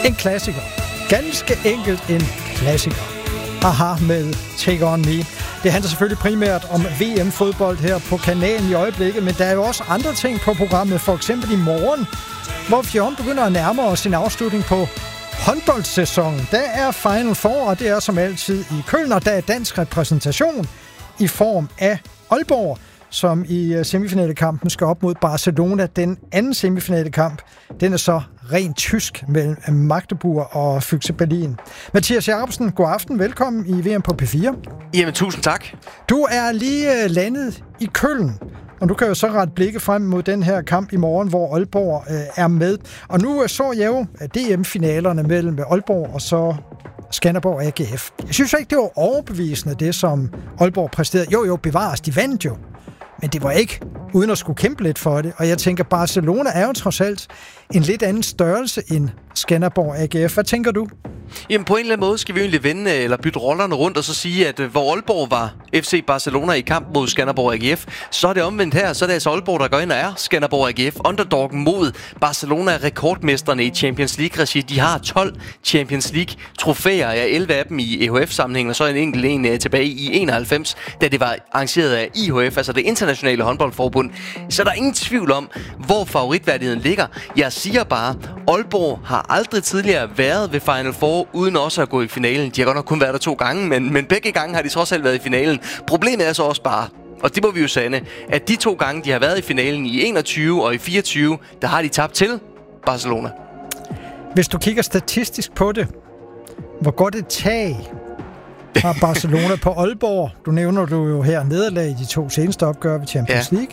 En klassiker. Ganske enkelt en klassiker. Aha med Take On Me. Det handler selvfølgelig primært om VM-fodbold her på kanalen i øjeblikket, men der er jo også andre ting på programmet, for eksempel i morgen, hvor Fjorden begynder at nærme os sin afslutning på håndboldsæsonen. Der er Final Four, og det er som altid i Køln, og der er dansk repræsentation i form af Aalborg, som i semifinalekampen skal op mod Barcelona. Den anden semifinalekamp, den er så rent tysk mellem Magdeburg og Füchse Berlin. Mathias Jacobsen, god aften. Velkommen i VM på P4. Jamen, tusind tak. Du er lige landet i Køln, og du kan jo så rette blikket frem mod den her kamp i morgen, hvor Aalborg er med. Og nu så jeg jo DM-finalerne mellem Aalborg og så Skanderborg AGF. Jeg synes ikke, det var overbevisende, det som Aalborg præsterede. Jo, bevares, de vandt jo. Men det var ikke uden at skulle kæmpe lidt for det. Og jeg tænker, Barcelona er jo trods alt en lidt anden størrelse end Skanderborg AGF. Hvad tænker du? Jamen på en eller anden måde skal vi egentlig vende eller bytte rollerne rundt og så sige, at hvor Aalborg var FC Barcelona i kamp mod Skanderborg AGF, så er det omvendt her. Så er det altså Aalborg, der går ind og er Skanderborg AGF. Underdoggen mod Barcelona, rekordmesterne i Champions League-regi. De har 12 Champions League-trofæer, 11 af dem i EHF-sammenhæng, og så en enkelt en tilbage i 91, da det var arrangeret af IHF, altså det internationale håndboldforbund. Så der er ingen tvivl om, hvor favoritværdigheden ligger. Jeg siger bare, Aalborg har aldrig tidligere været ved Final Four, uden også at gå i finalen. De har godt nok kun været der 2 gange, men begge gange har de trods alt været i finalen. Problemet er så også bare, og det må vi jo sande, at de 2 gange, de har været i finalen i 21 og i 24, der har de tabt til Barcelona. Hvis du kigger statistisk på det, hvor godt et tag har Barcelona på Aalborg? Du nævner jo her nederlag i de 2 seneste opgør ved Champions League.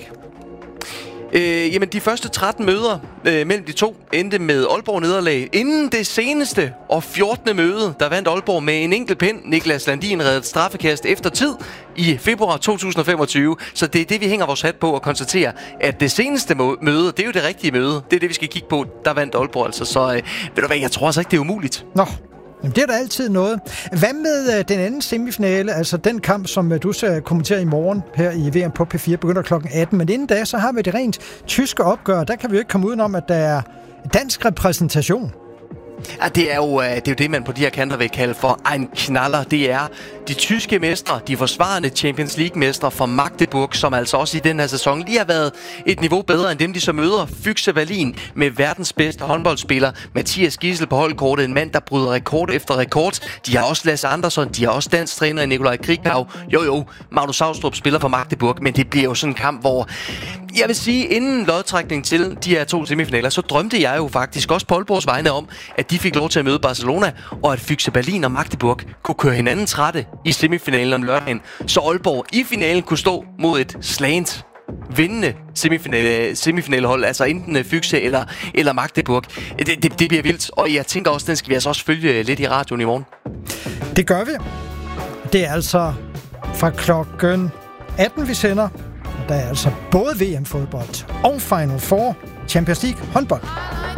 Jamen, de første 13 møder mellem de 2 endte med Aalborg nederlag. Inden det seneste og 14. møde, der vandt Aalborg med en enkelt pind. Niklas Landin reddede straffekast efter tid i februar 2025. Så det er det, vi hænger vores hat på og konstaterer, at det seneste møde, det er jo det rigtige møde. Det er det, vi skal kigge på. Der vandt Aalborg altså. Så ved du hvad, jeg tror altså ikke, det er umuligt. Nå. Jamen, det er der altid noget. Hvad med den anden semifinale, altså den kamp, som du skal kommentere i morgen her i VM på P4, begynder kl. 18. Men inden da, så har vi det rent tyske opgør. Der kan vi jo ikke komme udenom, at der er dansk repræsentation. Ja, det er jo det, man på de her kanter vil kalde for en knaller. Det er de tyske mestre, de forsvarende Champions League-mestre fra Magdeburg, som altså også i den her sæson lige har været et niveau bedre end dem, de så møder. Füchse Berlin med verdens bedste håndboldspiller, Mathias Giesel på holdkortet, en mand, der bryder rekord efter rekord. De har også Lasse Andersson, de har også dansk træner Nikolaj Krikau. Jo, Magnus Saustrup spiller for Magdeburg, men det bliver jo sådan en kamp, hvor jeg vil sige, inden lodtrækning til de her 2 semifinaler, så drømte jeg jo faktisk også på Aalborgs vegne om, at de fik lov til at møde Barcelona, og at Füchse Berlin og Magdeburg kunne køre hinanden trætte i semifinalen om lørdagen, så Aalborg i finalen kunne stå mod et slagent vindende semifinalehold, altså enten Füchse eller Magdeburg. Det bliver vildt, og jeg tænker også, den skal vi altså også følge lidt i radioen i morgen. Det gør vi. Det er altså fra klokken 18, vi sender. Der er altså både VM-fodbold og Final Four Champions League håndbold.